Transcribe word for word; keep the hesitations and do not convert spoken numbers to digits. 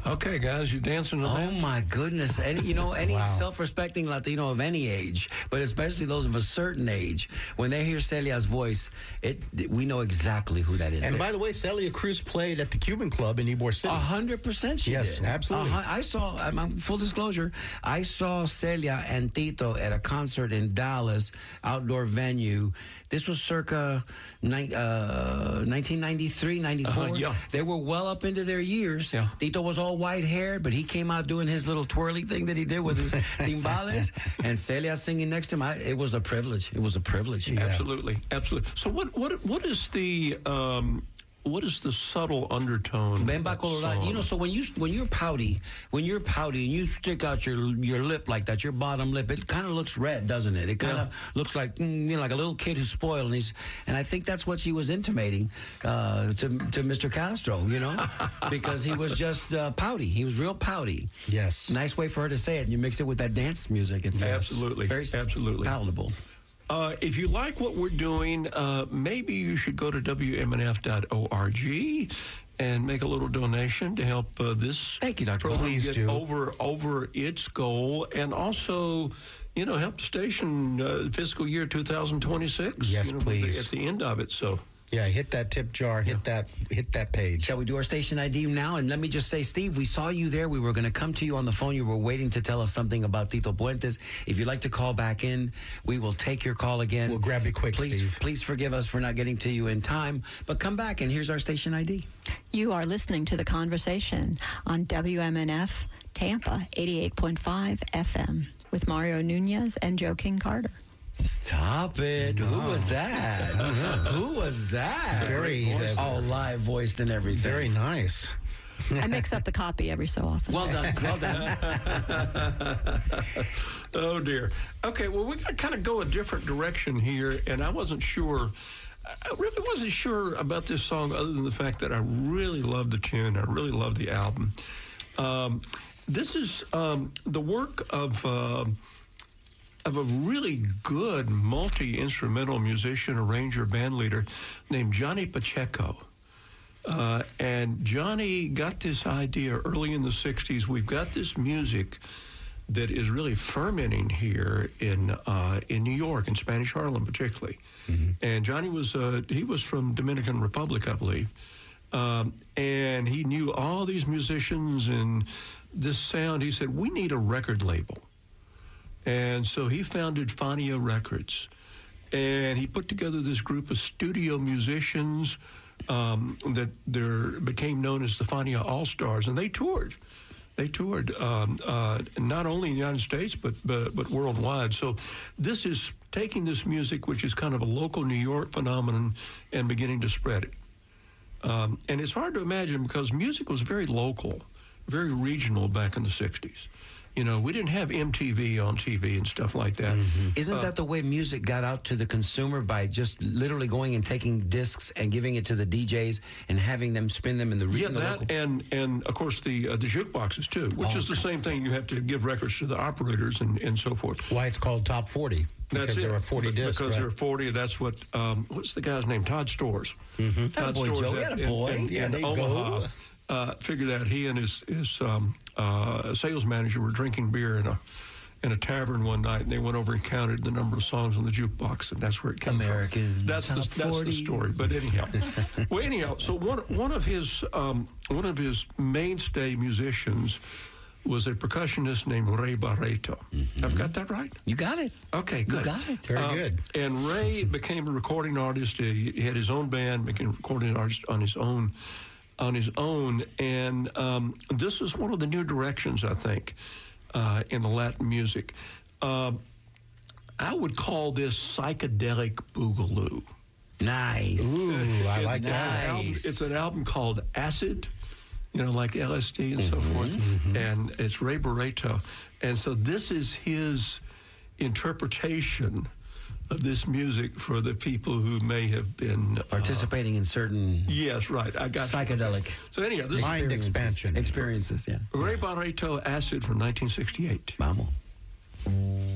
Okay, guys, you dancing to Oh that? my goodness! Any, you know, any Wow. self-respecting Latino of any age, but especially those of a certain age, when they hear Celia's voice, it we know exactly who that is. And by the way, Celia Cruz played at the Cuban Club in Ybor City. A hundred percent, she Yes, did. absolutely. A hun- I saw. I'm, I'm- full disclosure, I saw Celia and Tito at a concert in Dallas, outdoor venue. This was circa ni- uh, nineteen ninety-three, ninety-four. Uh-huh, yeah. They were well up into their years. Yeah. Tito was all white haired, but he came out doing his little twirly thing that he did with his timbales, and Celia singing next to him. I, it was a privilege. It was a privilege. Absolutely, absolutely. So, what, what, what is the, um, what is the subtle undertone? of Bemba that Colorado. song? You know, so when you when you're pouty, when you're pouty and you stick out your your lip like that, your bottom lip, it kind of looks red, doesn't it? It kind of Yeah. looks like mm, you know, like a little kid who's spoiled, and he's and I think that's what she was intimating uh, to to Mister Castro, you know, because he was just uh, pouty. He was real pouty. Yes. Nice way for her to say it. And you mix it with that dance music. It's Absolutely. very s- Absolutely. palatable. Uh, if you like what we're doing, uh, maybe you should go to W M N F dot org and make a little donation to help uh, this Thank you, Doctor program Please get do. over over its goal, and also, you know, help the station uh, fiscal year two thousand twenty-six. Yes, you know, please. At the end of it, so. Yeah, hit that tip jar, hit that hit that page. Shall we do our station I D now? And let me just say, Steve, we saw you there. We were going to come to you on the phone. You were waiting to tell us something about Tito Puentes. If you'd like to call back in, we will take your call again. We'll grab you quick, please, Steve. Please forgive us for not getting to you in time. But come back, and here's our station I D. You are listening to The Conversation on W M N F Tampa eighty-eight point five F M with Mario Nunez and Joe King Carter. Stop it. Who was that? Who was that? Very, uh, oh, live voiced and everything. Very nice. I mix up the copy every so often. Well done. Well done. Oh, dear. Okay, well, we're going to kind of go a different direction here, and I wasn't sure. I really wasn't sure about this song other than the fact that I really love the tune. I really love the album. Um, this is um, the work of... Uh, of a really good multi-instrumental musician, arranger, band leader named Johnny Pacheco. Uh, and Johnny got this idea early in the sixties. We've got this music that is really fermenting here in uh, in New York, in Spanish Harlem particularly. Mm-hmm. And Johnny was, uh, he was from Dominican Republic, I believe. Um, and he knew all these musicians and this sound. He said, we need a record label. And so he founded Fania Records, and he put together this group of studio musicians um, that there became known as the Fania All-Stars, and they toured. They toured um, uh, not only in the United States, but, but but worldwide. So this is taking this music, which is kind of a local New York phenomenon, and beginning to spread it. Um, and it's hard to imagine because music was very local, very regional back in the sixties. You know, we didn't have M T V on T V and stuff like that. Mm-hmm. Isn't Uh, that the way music got out to the consumer, by just literally going and taking discs and giving it to the D Js and having them spin them in the Yeah, regional? that and and of course the uh, the jukeboxes too, which Oh, is the same thing. You have to give records to the operators and, and so forth. Why it's called Top forty. Because That's it. there are forty Be- discs, Because right? there are forty. That's what. Um, what's the guy's name? Todd Stores. Mm-hmm. Todd Attaboy, Stores Joe. at- in, Attaboy. in, Yeah, in there you Omaha. go. Uh, figured out he and his his um, uh, sales manager were drinking beer in a in a tavern one night, and they went over and counted the number of songs on the jukebox, and that's where it came American from. That's the Top that's the forty. story. But anyhow, well, anyhow, so one one of his um, one of his mainstay musicians was a percussionist named Ray Barreto. Mm-hmm. I've got that right? You got it. Okay, good. got it. Very Um, good. And Ray became a recording artist. He, he had his own band, became a recording artist on his own. On his own, and um, this is one of the new directions, I think, uh, in the Latin music. Um, I would call this psychedelic boogaloo. Nice. Ooh, I like it's, that. An album, Nice. it's an album called Acid, you know, like L S D and so forth, and it's Ray Barreto. And so this is his interpretation of this music for the people who may have been... uh, Participating in certain yes, right. I got you. psychedelic So anyhow, this Mind is expansion. experiences. Yeah. Ray Barreto, Acid from nineteen sixty-eight. Vamos.